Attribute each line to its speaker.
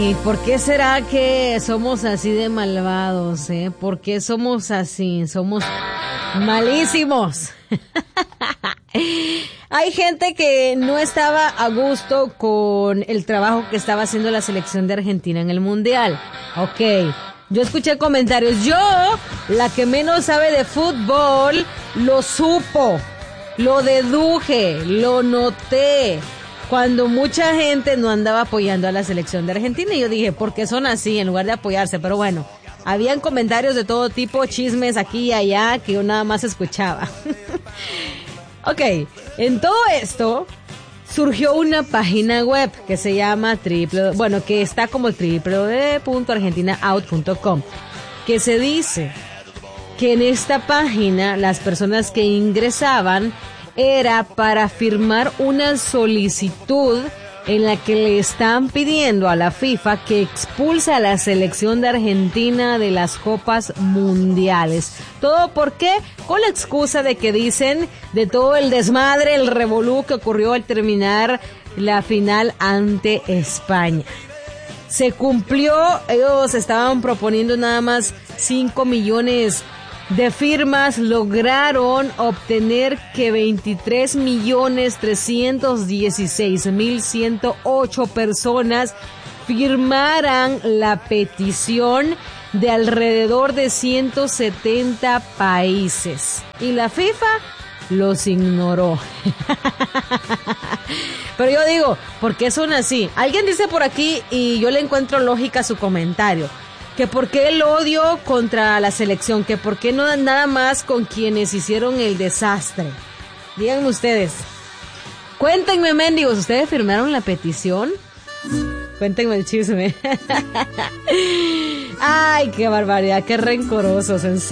Speaker 1: Ay, ¿por qué será que somos así de malvados, eh? ¿Por qué somos así? Somos malísimos. Hay gente que no estaba a gusto con el trabajo que estaba haciendo la selección de Argentina en el Mundial. Ok, yo escuché comentarios. Yo, la que menos sabe de fútbol, lo supo, lo deduje, lo noté. Cuando mucha gente no andaba apoyando a la selección de Argentina, y yo dije, ¿por qué son así en lugar de apoyarse? Pero bueno, habían comentarios de todo tipo, chismes aquí y allá, que yo nada más escuchaba. Ok, en todo esto surgió una página web que se llama que está como www.argentinanout.com, que se dice que en esta página las personas que ingresaban era para firmar una solicitud en la que le están pidiendo a la FIFA que expulse a la selección de Argentina de las Copas Mundiales. ¿Todo por qué? Con la excusa de que dicen de todo el desmadre, el revolú que ocurrió al terminar la final ante España. Se cumplió, ellos estaban proponiendo nada más 5 millones de firmas, lograron obtener que 23.316.108 personas firmaran la petición de alrededor de 170 países. Y la FIFA los ignoró. Pero yo digo, ¿por qué son así? Alguien dice por aquí, y yo le encuentro lógica a su comentario, que por qué el odio contra la selección, que por qué no nada más con quienes hicieron el desastre. Díganme ustedes. Cuéntenme, mendigos, ¿ustedes firmaron la petición? Cuéntenme el chisme. Ay, qué barbaridad, qué rencorosos, en serio.